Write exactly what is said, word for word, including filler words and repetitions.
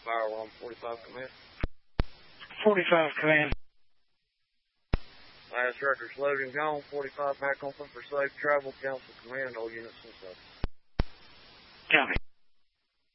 Fire alarm forty-five command. forty-five command. Last records loaded and gone. forty-five back open for safe travel. Council command. All units and stuff. Copy.